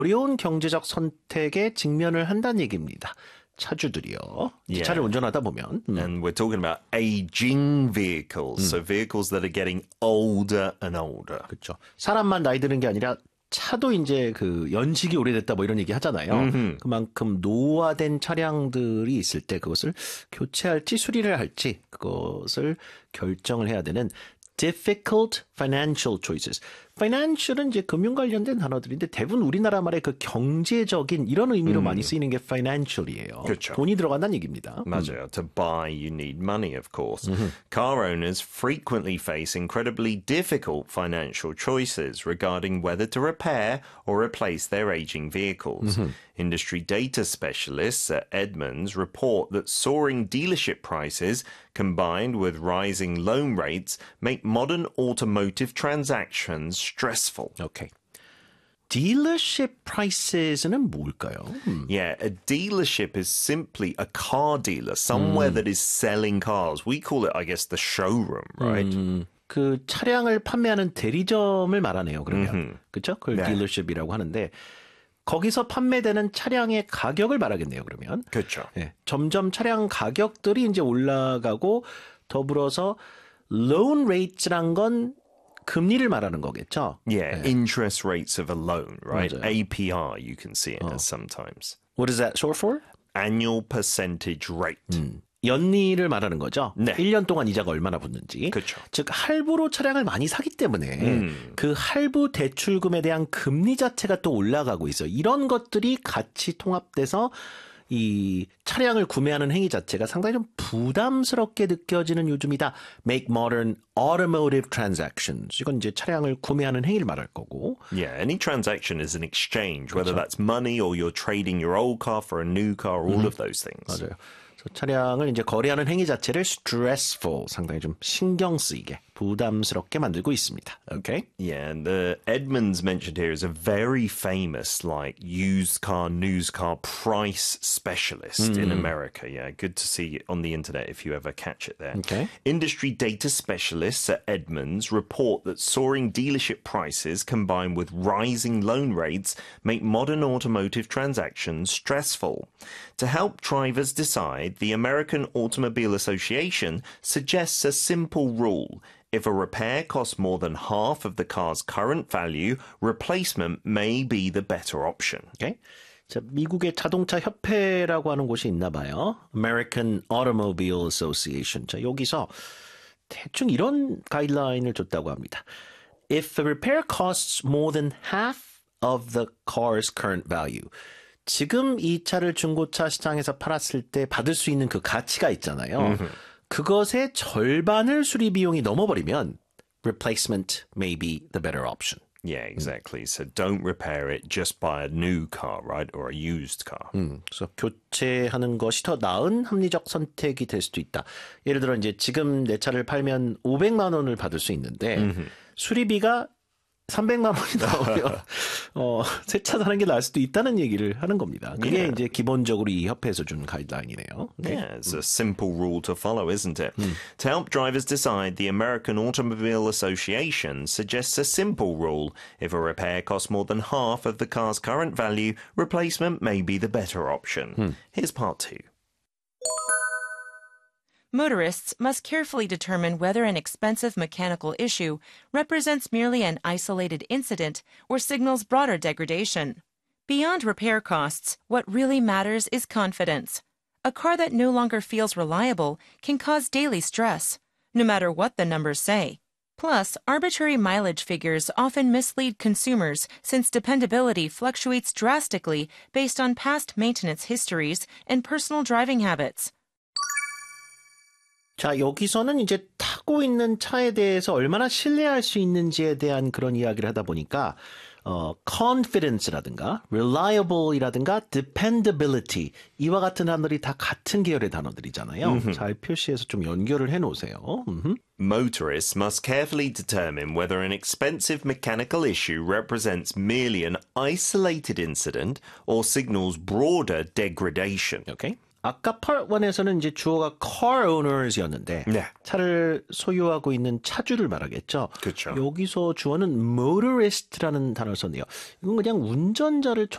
어려운 경제적 선택에 직면을 한다는 얘기입니다. 차주들이요. Yeah. 차를 운전하다 보면. And we're talking about aging vehicles, so vehicles that are getting older and older. 그렇죠. 사람만 나이 드는 게 아니라 차도 이제 그 연식이 오래됐다 뭐 이런 얘기 하잖아요. 그만큼 노화된 차량들이 있을 때 그것을 교체할지 수리를 할지 그것을 결정을 해야 되는 difficult financial choices. financial은 이제 금융 관련된 단어들인데 대부분 우리나라 말의 그 경제적인 이런 의미로 많이 쓰이는 게 financial이에요. 그렇죠. 돈이 들어간다는 얘기입니다. 맞아요. To buy, you need money, of course. Car owners frequently face incredibly difficult financial choices regarding whether to repair or replace their aging vehicles. Industry data specialists at Edmunds report that soaring dealership prices combined with rising loan rates make modern automotive transactions stressful. 오케이. dealership prices는 뭘까요? Yeah, a dealership is simply a car dealer, somewhere that is selling cars. We call it, I guess, the showroom, right? 그 차량을 판매하는 대리점을 말하네요. 그러면 그렇죠? 그걸 네. dealership이라고 하는데 거기서 판매되는 차량의 가격을 말하겠네요. 그러면 그렇죠. 예, 점점 차량 가격들이 이제 올라가고 더불어서 loan rates란 건 금리를 말하는 거겠죠. Yeah, interest rates of a loan, right? 맞아요. APR, you can see it as sometimes. What is that short for? Annual percentage rate. 연리를 말하는 거죠. 네. 1년 동안 이자가 얼마나 붙는지. 그렇죠. 즉 할부로 차량을 많이 사기 때문에 그 할부 대출금에 대한 금리 자체가 또 올라가고 있어요. 이런 것들이 같이 통합돼서 이 차량을 구매하는 행위 자체가 상당히 좀 부담스럽게 느껴지는 요즘이다. Make modern automotive transactions. 이건 이제 차량을 구매하는 행위를 말할 거고. Yeah, any transaction is an exchange, whether that's money or you're trading your old car for a new car, all of those things. 맞아요. 그래서 차량을 이제 거래하는 행위 자체를 stressful, 상당히 좀 신경 쓰이게, 부담스럽게 만들고 있습니다. Okay? Yeah, and the Edmunds mentioned here is a very famous, like, used car, news car price specialist in America. Yeah, good to see it on the internet if you ever catch it there. Okay. Industry data specialists at Edmunds report that soaring dealership prices combined with rising loan rates make modern automotive transactions stressful. To help drivers decide, the American Automobile Association suggests a simple rule. If a repair costs more than half of the car's current value, replacement may be the better option. Okay? 자, 미국의 자동차 협회라고 하는 곳이 있나 봐요. American Automobile Association. 자, 여기서 대충 이런 가이드라인을 줬다고 합니다. If the repair costs more than half of the car's current value. 지금 이 차를 중고차 시장에서 팔았을 때 받을 수 있는 그 가치가 있잖아요. 그것의 절반을 수리 비용이 넘어버리면 replacement may be the better option. Yeah, exactly. So don't repair it, just buy a new car, right? Or a used car. 그래서 교체하는 것이 더 나은 합리적 선택이 될 수도 있다. 예를 들어 이제 지금 내 차를 팔면 500만 원을 받을 수 있는데 수리비가 300만 원이 나오면 새 차 사는 게 나을 수도 있다는 얘기를 하는 겁니다. 그게 이제 기본적으로 이 협회에서 준 가이드라인이네요. Yeah, it's a simple rule to follow, isn't it? To help drivers decide, the American Automobile Association suggests a simple rule. If a repair costs more than half of the car's current value, replacement may be the better option. Here's part two. Motorists must carefully determine whether an expensive mechanical issue represents merely an isolated incident or signals broader degradation. Beyond repair costs, what really matters is confidence. A car that no longer feels reliable can cause daily stress, no matter what the numbers say. Plus, arbitrary mileage figures often mislead consumers since dependability fluctuates drastically based on past maintenance histories and personal driving habits. 자, 여기서는 이제 타고 있는 차에 대해서 얼마나 신뢰할 수 있는지에 대한 그런 이야기를 하다 보니까 confidence라든가 reliable이라든가 dependability 이와 같은 단어들이 다 같은 계열의 단어들이잖아요. 잘 표시해서 좀 연결을 해놓으세요. Motorists must carefully determine whether an expensive mechanical issue represents merely an isolated incident or signals broader degradation. Okay. 아까 part 1에서는 이제 주어가 car owners였는데 네. 차를 소유하고 있는 차주를 말하겠죠. 그렇죠. 여기서 주어는 motorist라는 단어를 썼네요. 이건 그냥 운전자를